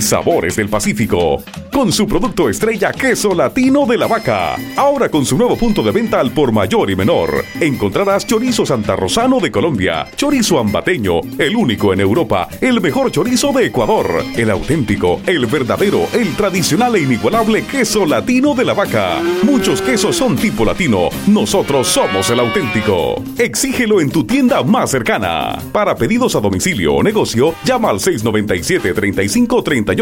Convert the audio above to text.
sabores del Pacífico. Con su producto estrella Queso Latino de la Vaca. Ahora con su nuevo punto de venta al por mayor y menor. Encontrarás chorizo santarrosano de Colombia, chorizo ambateño, el único en Europa, el mejor chorizo de Ecuador, el auténtico, el verdadero, el tradicional e inigualable Queso Latino de la Vaca. Muchos quesos son tipo latino, nosotros somos el auténtico. Exígelo en tu tienda más cercana. Para pedidos a domicilio o negocio, llama al 697-3538